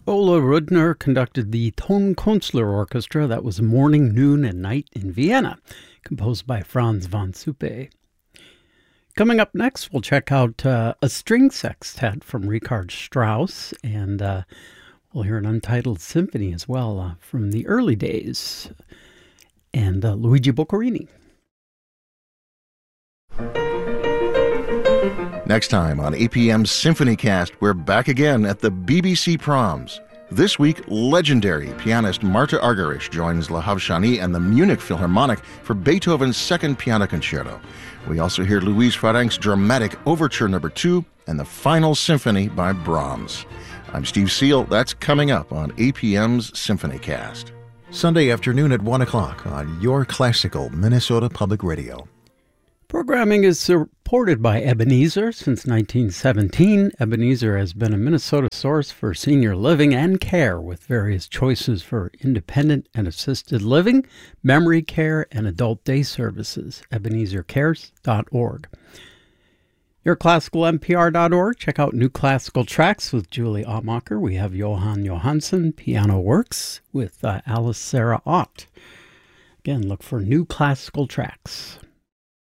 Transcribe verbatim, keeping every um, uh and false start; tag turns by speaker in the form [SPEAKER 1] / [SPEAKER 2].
[SPEAKER 1] Ola Rudner conducted the Tonkünstler Orchestra. That was Morning, Noon, and Night in Vienna, composed by Franz von Suppe. Coming up next, we'll check out uh, a string sextet from Richard Strauss, and uh, we'll hear an untitled symphony as well uh, from the early days, and uh, Luigi Boccherini.
[SPEAKER 2] Next time on A P M's SymphonyCast, we're back again at the B B C Proms. This week, legendary pianist Marta Argerich joins La Havshani and the Munich Philharmonic for Beethoven's Second Piano Concerto. We also hear Louise Farrenc's dramatic Overture Number Two and the Final Symphony by Brahms. I'm Steve Seal. That's coming up on A P M's SymphonyCast. Sunday afternoon at one o'clock on Your Classical Minnesota Public Radio.
[SPEAKER 1] Programming is supported by Ebenezer since nineteen seventeen. Ebenezer has been a Minnesota source for senior living and care with various choices for independent and assisted living, memory care, and adult day services. Ebenezer Cares dot org. Your Classical N P R dot org. Check out New Classical Tracks with Julie Ottmacher. We have Johan Johansson, Piano Works with uh, Alice Sarah Ott. Again, look for New Classical Tracks.